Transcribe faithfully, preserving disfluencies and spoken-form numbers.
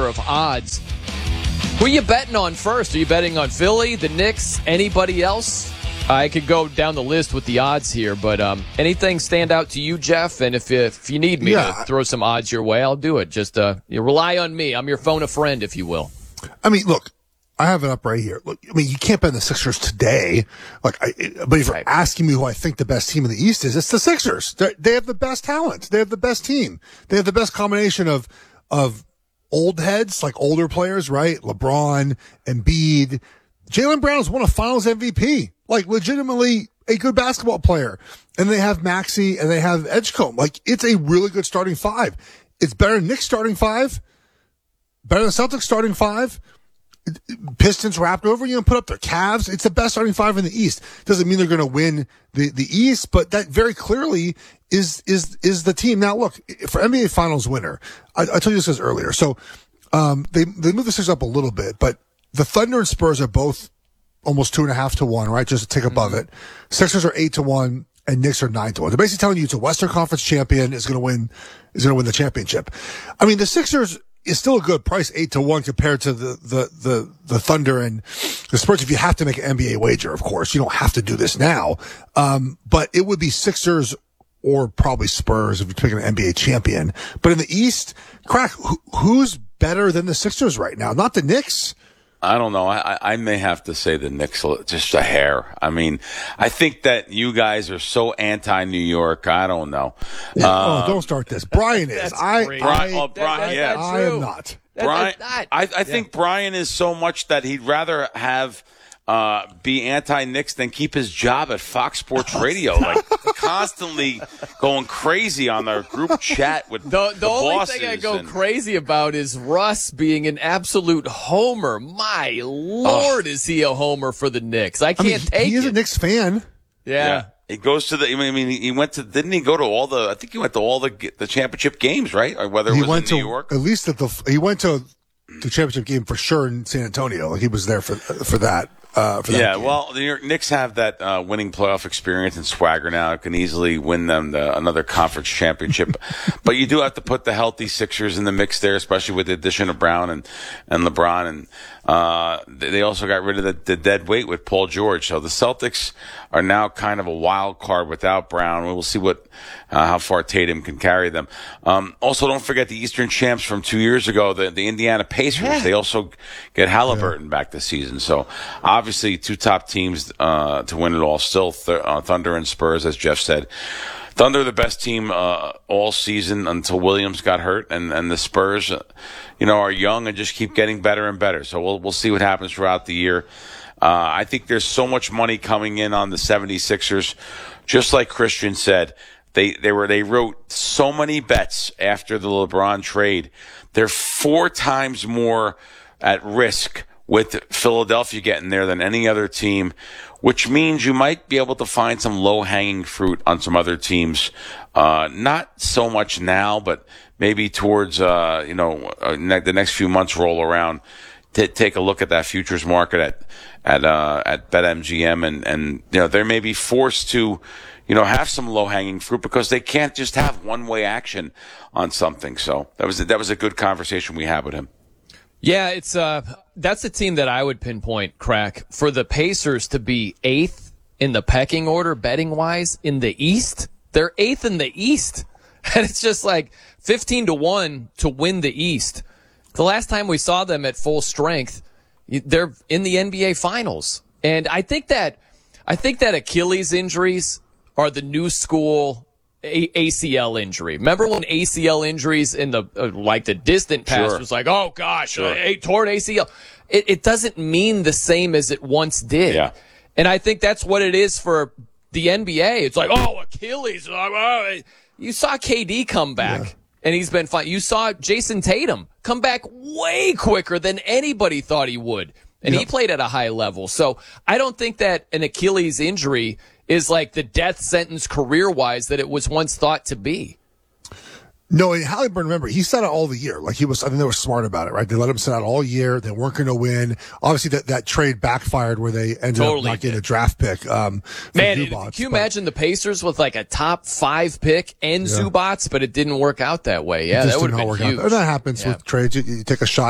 of odds. Who are you betting on first? Are you betting on Philly, the Knicks, anybody else? I could go down the list with the odds here, but um, anything stand out to you, Jeff? And if you, if you need me yeah. to throw some odds your way, I'll do it. Just uh, you rely on me. I'm your phone a friend, if you will. I mean, look, I have it up right here. Look, I mean, you can't bet on the Sixers today. Like, I, but if you're right. asking me who I think the best team in the East is, it's the Sixers. They're, they have the best talent. They have the best team. They have the best combination of of old heads, like older players, right? LeBron, Embiid. Jaylen Brown has won a Finals M V P. Like, legitimately a good basketball player. And they have Maxey and they have Edgecombe. Like, it's a really good starting five. It's better than Knicks starting five. Better than Celtics starting five. Pistons wrapped over you and put up their Cavs. It's the best starting five in the East. Doesn't mean they're going to win the, the East, but that very clearly is, is, is the team. Now look, for N B A Finals winner, I, I told you this earlier. So, um, they, they moved the Sixers up a little bit, but the Thunder and Spurs are both almost two and a half to one, right? Just a tick above mm-hmm. it. Sixers are eight to one and Knicks are nine to one. They're basically telling you it's a Western Conference champion is going to win, is going to win the championship. I mean, the Sixers is still a good price, eight to one compared to the, the, the, the Thunder and the Spurs. If you have to make an N B A wager, of course, you don't have to do this now. Um, but it would be Sixers or probably Spurs if you're picking an N B A champion. But in the East, crack, who, who's better than the Sixers right now? Not the Knicks. I don't know. I, I may have to say the Knicks just a hair. I mean, I think that you guys are so anti-New York. I don't know. Yeah, uh, oh, don't start this. Brian is. I, great. Brian, I, oh, Brian, that, yeah. I am not. That, Brian, that, I, I think yeah. Brian is so much that he'd rather have uh, be anti-Knicks than keep his job at Fox Sports Radio. Like constantly going crazy on their group chat with the, the, the only bosses thing I go and, crazy about is Russ being an absolute homer. My Lord, oh. is he a homer for the Knicks? I can't I mean, take he it. is a Knicks fan. Yeah. yeah. He goes to the. I mean, he went to. Didn't he go to all the? I think he went to all the the championship games, right? Or whether it he was went in New to, York. At least at the. He went to the championship game for sure in San Antonio. He was there for for that. Uh, for that yeah, game. well, the New York Knicks have that uh, winning playoff experience and swagger now. It can easily win them the, another conference championship. But you do have to put the healthy Sixers in the mix there, especially with the addition of Brown and, and LeBron. And uh, they also got rid of the, the dead weight with Paul George. So the Celtics are now kind of a wild card without Brown. We'll see what uh, how far Tatum can carry them. Um, also, don't forget the Eastern champs from two years ago, the, the Indiana Pacers. Yeah. They also get Halliburton yeah. back this season. So obviously, two top teams uh, to win it all. Still, th- uh, Thunder and Spurs, as Jeff said. Thunder, the best team uh, all season until Williams got hurt, and, and the Spurs, uh, you know, are young and just keep getting better and better. So we'll we'll see what happens throughout the year. Uh, I think there's so much money coming in on the seventy-sixers. Just like Christian said, they they were they wrote so many bets after the LeBron trade. They're four times more at risk with Philadelphia getting there than any other team, which means you might be able to find some low-hanging fruit on some other teams. Uh, not so much now, but maybe towards, uh, you know, uh, ne- the next few months roll around. T- take a look at that futures market at, at, uh, at BetMGM and, and, you know, they may be forced to, you know, have some low-hanging fruit because they can't just have one-way action on something. So that was, a, that was a good conversation we had with him. Yeah, it's uh, that's a team that I would pinpoint, Crack, for the Pacers to be eighth in the pecking order, betting-wise, in the East. They're eighth in the East. And it's just like fifteen to one to win the East. The last time we saw them at full strength, they're in the N B A Finals. And I think that I think that Achilles injuries are the new school A- ACL injury. Remember when A C L injuries in the uh, like the distant past Sure. was like, oh gosh, Sure. a torn A C L. It, it doesn't mean the same as it once did. Yeah. And I think that's what it is for the N B A. It's like, oh, Achilles. Oh, you saw K D come back, yeah. and he's been fine. You saw Jason Tatum come back way quicker than anybody thought he would, and yep. he played at a high level. So I don't think that an Achilles injury is like the death sentence career-wise that it was once thought to be. No, and Halliburton, remember, he sat out all the year. Like he was, I think they were smart about it, right? They let him sit out all year. They weren't going to win. Obviously, that, that trade backfired where they ended totally up not getting did. a draft pick. Um, Man, Zubats, it, can you but, imagine the Pacers with like a top five pick and yeah. Zubats, but it didn't work out that way. Yeah, that would have been huge. Out. That happens yeah. with trades. You, you take a shot.